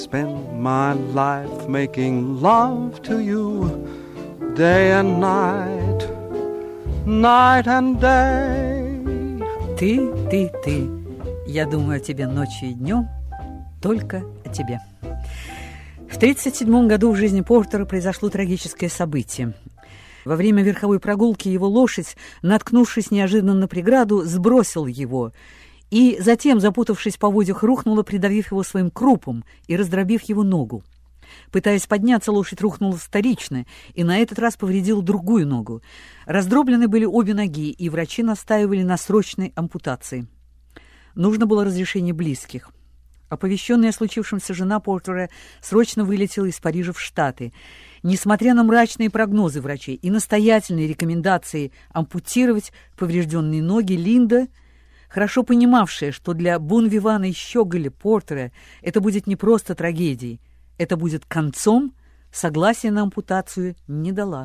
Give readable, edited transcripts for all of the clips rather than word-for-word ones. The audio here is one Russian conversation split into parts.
Spend my life making love to you, day and night, night and day. Ты. Я думаю о тебе ночью и днем, только о тебе. В 1937 году в жизни Портера произошло трагическое событие. Во время верховой прогулки его лошадь, наткнувшись неожиданно на преграду, сбросила его, и затем, запутавшись в поводьях, рухнула, придавив его своим крупом и раздробив его ногу. Пытаясь подняться, лошадь рухнула вторично и на этот раз повредила другую ногу. Раздроблены были обе ноги, и врачи настаивали на срочной ампутации. Нужно было разрешение близких. Оповещенная о случившемся жена Портера срочно вылетела из Парижа в Штаты. Несмотря на мрачные прогнозы врачей и настоятельные рекомендации ампутировать поврежденные ноги, Линда, хорошо понимавшая, что для бон-вивана и щеголя Портера это будет не просто трагедией, это будет концом, согласия на ампутацию не дала.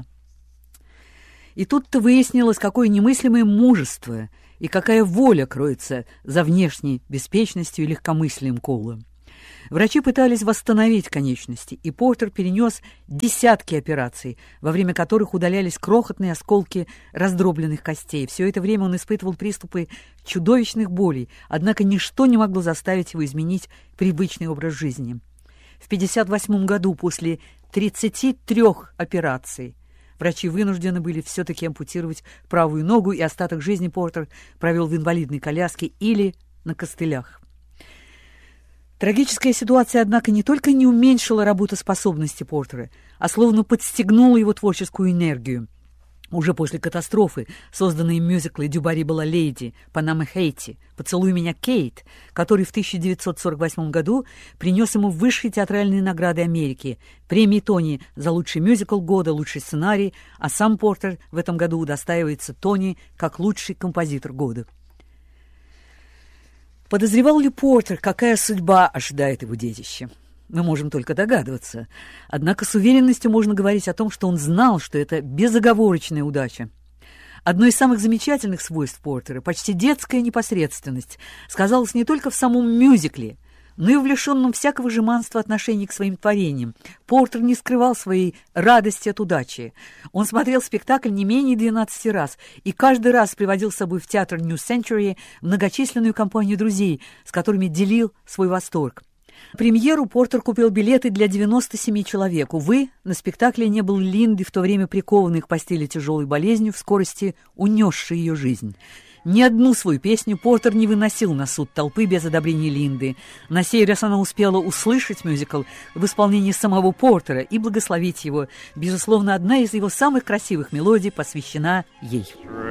И тут-то выяснилось, какое немыслимое мужество и какая воля кроется за внешней беспечностью и легкомыслием Коула. Врачи пытались восстановить конечности, и Портер перенес десятки операций, во время которых удалялись крохотные осколки раздробленных костей. Все это время он испытывал приступы чудовищных болей, однако ничто не могло заставить его изменить привычный образ жизни. В 1958 году, после 33 операций, врачи вынуждены были все-таки ампутировать правую ногу, и остаток жизни Портер провел в инвалидной коляске или на костылях. Трагическая ситуация, однако, не только не уменьшила работоспособности Портера, а словно подстегнула его творческую энергию. Уже после катастрофы созданные мюзиклы «Дюбари была леди», «Панама Хейти», «Поцелуй меня, Кейт», который в 1948 году принес ему высшие театральные награды Америки, премии Тони за лучший мюзикл года, лучший сценарий, а сам Портер в этом году удостаивается Тони как лучший композитор года. Подозревал ли Портер, какая судьба ожидает его детище? Мы можем только догадываться. Однако с уверенностью можно говорить о том, что он знал, что это безоговорочная удача. Одно из самых замечательных свойств Портера, почти детская непосредственность, сказалось не только в самом мюзикле, но и в лишенном всякого жеманства отношении к своим творениям. Портер не скрывал своей радости от удачи. Он смотрел спектакль не менее 12 раз и каждый раз приводил с собой в театр New Century многочисленную компанию друзей, с которыми делил свой восторг. На премьеру Портер купил билеты для 97 человек. Увы, на спектакле не было Линды, в то время прикованной к постели тяжелой болезнью, в скорости унесшей ее жизнь. Ни одну свою песню Портер не выносил на суд толпы без одобрения Линды. На сей раз она успела услышать мюзикл в исполнении самого Портера и благословить его. Безусловно, одна из его самых красивых мелодий посвящена ей.